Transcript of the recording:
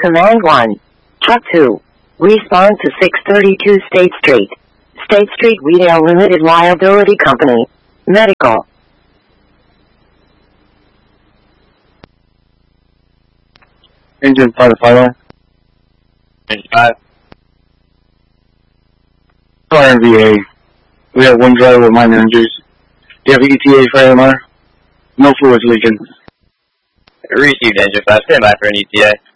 Command 1. Truck 2. Respond to 632 State Street. State Street Retail Limited Liability Company. Medical. Engine 5. Engine 5. RMVA. We have one driver with minor injuries. Do you have ETA for AMR? No fluids leaking. Received Engine 5. Stand by for an ETA.